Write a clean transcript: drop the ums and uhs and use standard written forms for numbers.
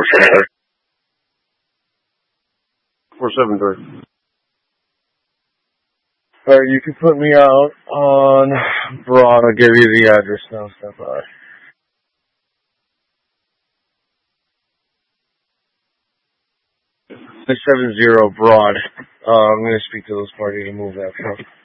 473. Alright, you can put me out on Broad. I'll give you the address now. Step by. 670 Broad. I'm going to speak to those parties and move that from.